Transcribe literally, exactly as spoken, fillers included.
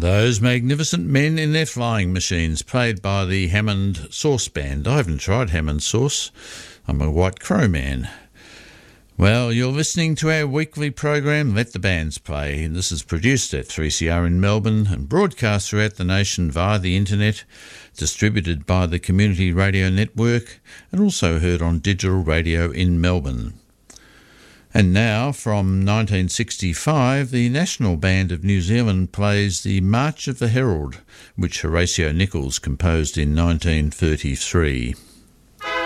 Those magnificent men in their flying machines, played by the Hammond Sauce Band. I haven't tried Hammond Sauce. I'm a White Crow man. Well, you're listening to our weekly program, Let the Bands Play. This is produced at three C R in Melbourne and broadcast throughout the nation via the internet, distributed by the Community Radio Network, and also heard on digital radio in Melbourne. And now, from nineteen sixty-five, the National Band of New Zealand plays the March of the Herald, which Horatio Nichols composed in nineteen thirty-three.